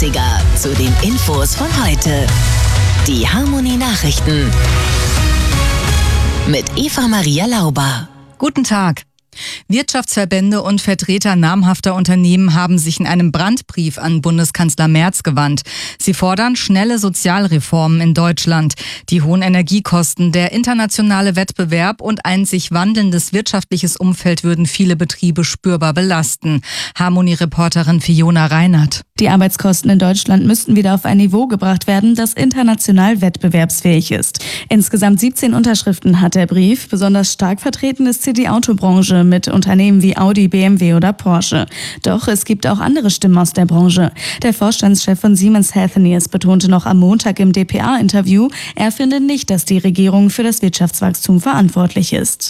Klassiker zu den Infos von heute. Die Harmony Nachrichten mit Eva-Maria Lauber. Guten Tag. Wirtschaftsverbände und Vertreter namhafter Unternehmen haben sich in einem Brandbrief an Bundeskanzler Merz gewandt. Sie fordern schnelle Sozialreformen in Deutschland. Die hohen Energiekosten, der internationale Wettbewerb und ein sich wandelndes wirtschaftliches Umfeld würden viele Betriebe spürbar belasten. Harmony-Reporterin Fiona Reinert. Die Arbeitskosten in Deutschland müssten wieder auf ein Niveau gebracht werden, das international wettbewerbsfähig ist. Insgesamt 17 Unterschriften hat der Brief. Besonders stark vertreten ist hier die Autobranche mit Unternehmen wie Audi, BMW oder Porsche. Doch es gibt auch andere Stimmen aus der Branche. Der Vorstandschef von Siemens Healthineers betonte noch am Montag im dpa-Interview, er finde nicht, dass die Regierung für das Wirtschaftswachstum verantwortlich ist.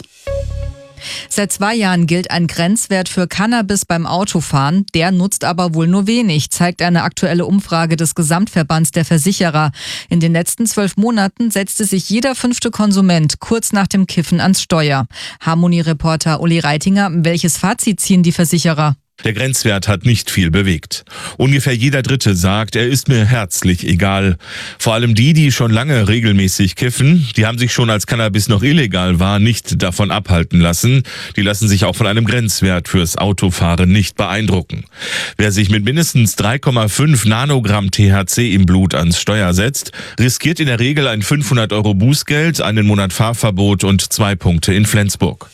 Seit 2 Jahren gilt ein Grenzwert für Cannabis beim Autofahren. Der nutzt aber wohl nur wenig, zeigt eine aktuelle Umfrage des Gesamtverbands der Versicherer. In den letzten 12 Monaten setzte sich jeder 5. Konsument kurz nach dem Kiffen ans Steuer. Harmony-Reporter Uli Reitinger, welches Fazit ziehen die Versicherer? Der Grenzwert hat nicht viel bewegt. Ungefähr jeder Dritte sagt, er ist mir herzlich egal. Vor allem die schon lange regelmäßig kiffen, die haben sich schon, als Cannabis noch illegal war, nicht davon abhalten lassen. Die lassen sich auch von einem Grenzwert fürs Autofahren nicht beeindrucken. Wer sich mit mindestens 3,5 Nanogramm THC im Blut ans Steuer setzt, riskiert in der Regel ein 500 € Bußgeld, einen Monat Fahrverbot und 2 Punkte in Flensburg.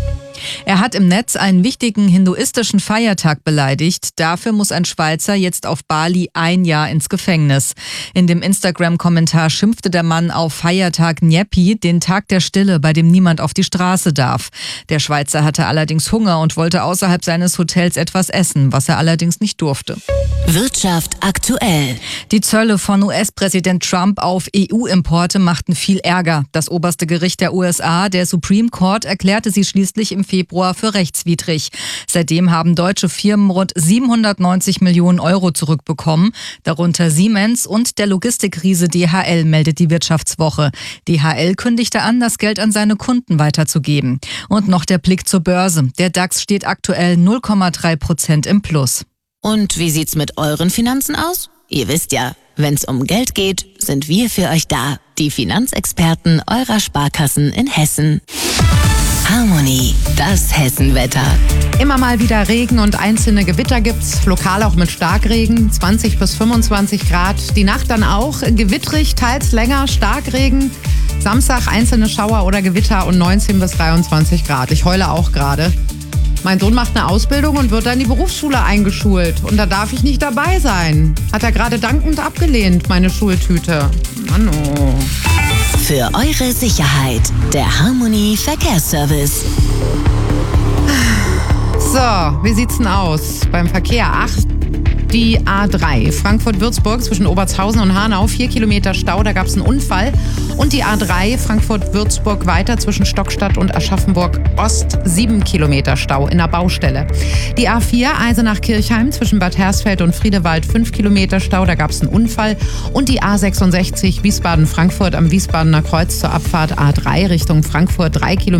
Er hat im Netz einen wichtigen hinduistischen Feiertag beleidigt. Dafür muss ein Schweizer jetzt auf Bali 1 Jahr ins Gefängnis. In dem Instagram-Kommentar schimpfte der Mann auf Feiertag Nyepi, den Tag der Stille, bei dem niemand auf die Straße darf. Der Schweizer hatte allerdings Hunger und wollte außerhalb seines Hotels etwas essen, was er allerdings nicht durfte. Wirtschaft aktuell. Die Zölle von US-Präsident Trump auf EU-Importe machten viel Ärger. Das oberste Gericht der USA, der Supreme Court, erklärte sie schließlich im Februar für rechtswidrig. Seitdem haben deutsche Firmen rund 790 Millionen € zurückbekommen, darunter Siemens und der Logistikriese DHL, meldet die Wirtschaftswoche. DHL kündigte an, das Geld an seine Kunden weiterzugeben. Und noch der Blick zur Börse. Der DAX steht aktuell 0,3% im Plus. Und wie sieht's mit euren Finanzen aus? Ihr wisst ja, wenn's um Geld geht, sind wir für euch da. Die Finanzexperten eurer Sparkassen in Hessen. Harmony, das Hessenwetter. Immer mal wieder Regen und einzelne Gewitter gibt's, lokal auch mit Starkregen, 20 bis 25 Grad. Die Nacht dann auch gewittrig, teils länger, Starkregen. Samstag einzelne Schauer oder Gewitter und 19 bis 23 Grad. Ich heule auch gerade. Mein Sohn macht eine Ausbildung und wird dann in die Berufsschule eingeschult. Und da darf ich nicht dabei sein. Hat er gerade dankend abgelehnt, meine Schultüte. Mann, oh. Für eure Sicherheit, der Harmony Verkehrsservice. So, wie sieht's denn aus beim Verkehr? Die A3 Frankfurt-Würzburg zwischen Obertshausen und Hanau, 4 Kilometer Stau, da gab es einen Unfall. Und die A3 Frankfurt-Würzburg weiter zwischen Stockstadt und Aschaffenburg-Ost, 7 Kilometer Stau in der Baustelle. Die A4 Eisenach-Kirchheim zwischen Bad Hersfeld und Friedewald, 5 Kilometer Stau, da gab es einen Unfall. Und die A66 Wiesbaden-Frankfurt am Wiesbadener Kreuz zur Abfahrt A3 Richtung Frankfurt, 3 Kilometer